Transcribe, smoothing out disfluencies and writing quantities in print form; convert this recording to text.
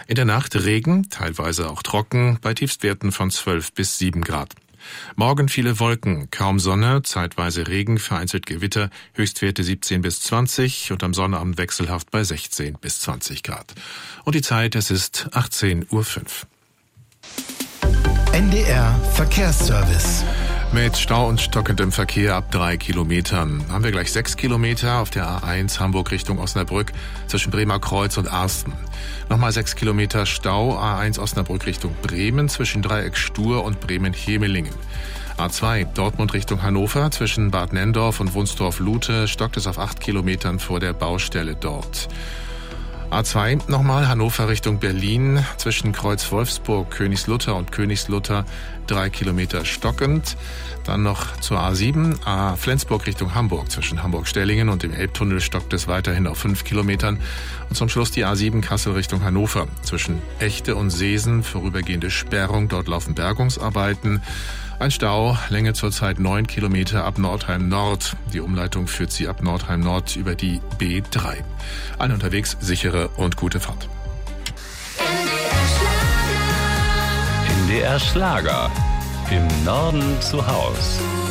In der Nacht Regen, teilweise auch trocken, bei Tiefstwerten von 12 bis 7 Grad. Morgen viele Wolken, kaum Sonne, zeitweise Regen, vereinzelt Gewitter, Höchstwerte 17 bis 20 und am Sonnabend wechselhaft bei 16 bis 20 Grad. Und die Zeit, es ist 18:05 Uhr. NDR Verkehrsservice. Mit Stau und stockendem Verkehr ab 3 Kilometern haben wir gleich 6 Kilometer auf der A1 Hamburg Richtung Osnabrück zwischen Bremer Kreuz und Arsten. Nochmal 6 Kilometer Stau A1 Osnabrück Richtung Bremen zwischen Dreieck Stur und Bremen-Hemelingen. A2 Dortmund Richtung Hannover zwischen Bad Nenndorf und Wunsdorf-Lute stockt es auf 8 Kilometern vor der Baustelle dort. A2 nochmal Hannover Richtung Berlin zwischen Kreuz Wolfsburg, Königslutter und Königslutter 3 Kilometer stockend. Dann noch zur A7 Flensburg Richtung Hamburg zwischen Hamburg-Stellingen und dem Elbtunnel stockt es weiterhin auf 5 Kilometern. Und zum Schluss die A7 Kassel Richtung Hannover zwischen Echte und Seesen vorübergehende Sperrung. Dort laufen Bergungsarbeiten. Ein Stau, Länge zurzeit 9 Kilometer ab Nordheim Nord. Die Umleitung führt Sie ab Nordheim Nord über die B3. Alle unterwegs, sichere und gute Fahrt. NDR Schlager. Im Norden zu Haus.